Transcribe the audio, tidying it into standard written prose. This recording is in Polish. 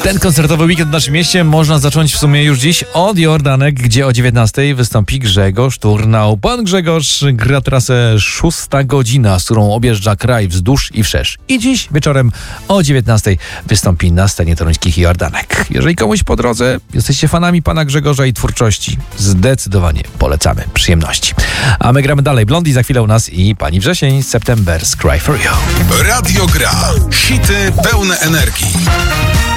Ten koncertowy weekend w naszym mieście można zacząć w sumie już dziś od Jordanek, gdzie o 19:00 wystąpi Grzegorz Turnał. Pan Grzegorz gra trasę 6. godzina, z którą objeżdża kraj wzdłuż i wszerz. I dziś wieczorem o 19:00 wystąpi na scenie toruńskich Jordanek. Jeżeli komuś po drodze jesteście fanami pana Grzegorza i twórczości, zdecydowanie polecamy. Przyjemności. A my gramy dalej. Blondie za chwilę u nas i pani Wrzesień, September's Cry for You. Radio Gra. Hity pełne energii.